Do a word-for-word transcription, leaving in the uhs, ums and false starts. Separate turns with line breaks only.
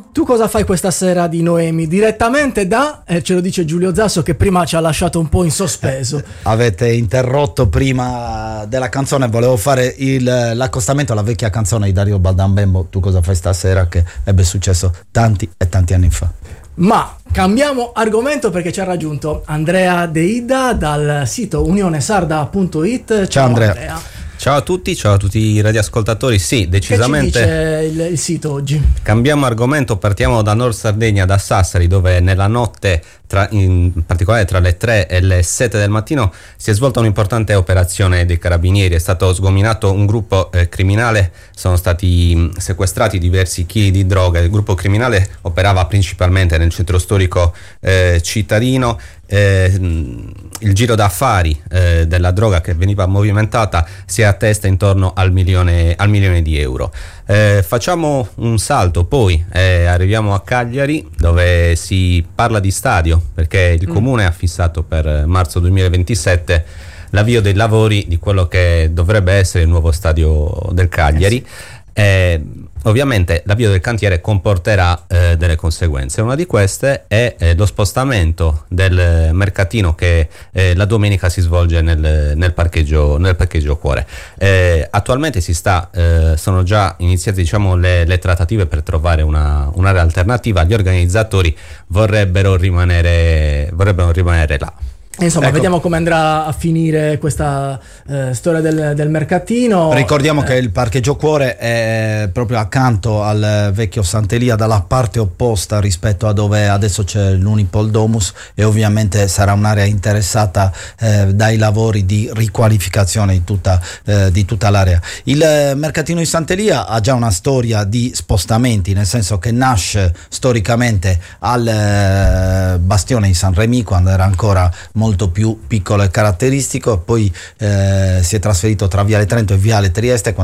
Tu cosa fai questa sera di Noemi? Direttamente da, eh, ce lo dice Giulio Zasso che prima ci ha lasciato un po' in sospeso.
Avete interrotto prima della canzone, volevo fare il, l'accostamento alla vecchia canzone di Dario Baldambembo, Tu cosa fai stasera, che ebbe successo tanti e tanti anni fa.
Ma cambiamo argomento perché ci ha raggiunto Andrea De Ida dal sito unionesarda punto it. Ciao,
Ciao Andrea.
Andrea.
Ciao a tutti, ciao a tutti i radioascoltatori. Sì, decisamente.
Che ci dice il, il sito oggi?
Cambiamo argomento, partiamo da Nord Sardegna, da Sassari, dove nella notte, tra, in particolare tra le tre e le sette del mattino, si è svolta un'importante operazione dei carabinieri. È stato sgominato un gruppo eh, criminale, sono stati mh, sequestrati diversi chili di droga. Il gruppo criminale operava principalmente nel centro storico eh, cittadino. Eh, il giro d'affari eh, della droga che veniva movimentata si attesta intorno al milione, al milione di euro. Eh, facciamo un salto, poi eh, arriviamo a Cagliari, dove si parla di stadio, perché il mm. comune ha fissato per marzo duemilaventisette l'avvio dei lavori di quello che dovrebbe essere il nuovo stadio del Cagliari. Eh sì. Eh, ovviamente l'avvio del cantiere comporterà eh, delle conseguenze. Una di queste è eh, lo spostamento del mercatino che eh, la domenica si svolge nel, nel parcheggio nel parcheggio Cuore. Eh, attualmente si sta eh, sono già iniziate, diciamo, le, le trattative per trovare una, un'area alternativa. Gli organizzatori vorrebbero rimanere vorrebbero rimanere là.
Insomma,
ecco,
vediamo come andrà a finire questa eh, storia del, del mercatino.
Ricordiamo
eh.
che il parcheggio Cuore è proprio accanto al vecchio Sant'Elia, dalla parte opposta rispetto a dove adesso c'è l'Unipol Domus, e ovviamente sarà un'area interessata eh, dai lavori di riqualificazione di tutta, eh, di tutta l'area. Il eh, mercatino di Sant'Elia ha già una storia di spostamenti, nel senso che nasce storicamente al eh, bastione di San Remi, quando era ancora molto molto più piccolo e caratteristico, poi eh, si è trasferito tra Viale Trento e Viale Trieste, quando